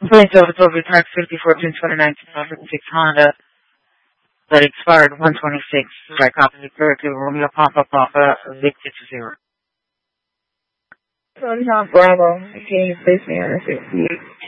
Plains over Toby Park 54 June 29, 2006 Honda that expired 126. By copy to Romeo Papa Victor 0. Sunshine Bravo. Can you place me on a 68?